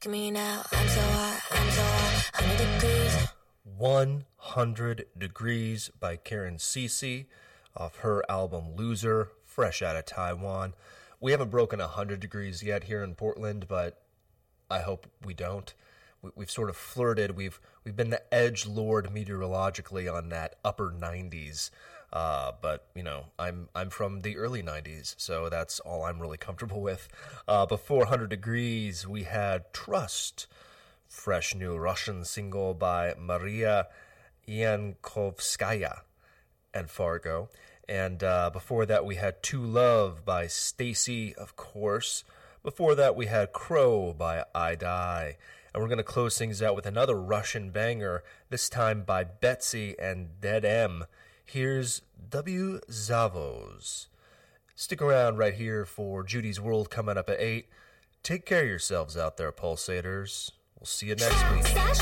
Look at me now, I'm so hot, 100 degrees. 100 Degrees by Karen Cece off her album Loser, fresh out of Taiwan. We haven't broken 100 degrees yet here in Portland, but I hope we don't. We've sort of flirted. We've been the edgelord meteorologically on that upper 90s. But, you know, I'm from the early 90s, so that's all I'm really comfortable with. Before 100 Degrees, we had Trust, fresh new Russian single by Maria Yankovskaya and Fargo. And before that, we had To Love by Stacy, of course. Before that, we had Crow by I Die. And we're going to close things out with another Russian banger, this time by Betsy and Dead M. Here's W. Zavos. Stick around right here for Judy's World coming up at 8. Take care of yourselves out there, Pulsators. We'll see you next week.